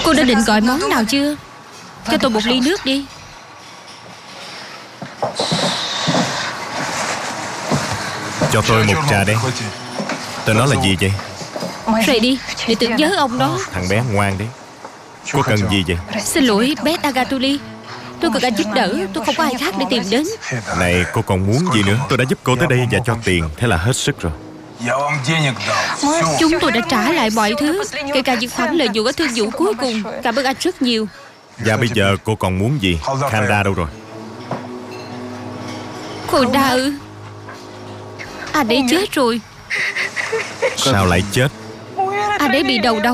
Cô đã định gọi món nào chưa? Cho tôi một ly nước đi. Cho tôi một trà đen. Tôi nói là gì vậy? Rồi đi, để tưởng nhớ ông đó. Thằng bé ngoan đấy. Cô cần gì vậy? Xin lỗi bé Tagatuli, tôi cần anh giúp đỡ. Tôi không có ai khác để tìm đến. Này, cô còn muốn gì nữa? Tôi đã giúp cô tới đây và cho tiền. Thế là hết sức rồi. Chúng tôi đã trả lại mọi thứ, kể cả những khoản lợi nhuận ở thương vụ cuối cùng. Cảm ơn anh rất nhiều. Và bây giờ cô còn muốn gì? Khanda đâu rồi? Khổ đa ư? Anh ấy chết rồi. Sao lại chết? Anh ấy bị đầu độc.